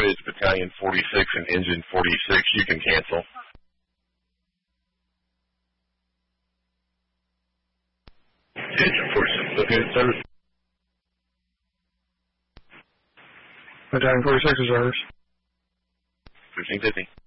Detroit, it's Battalion 46 and Engine 46. You can cancel. Engine 46, okay, service. Battalion 46 is ours. 1550.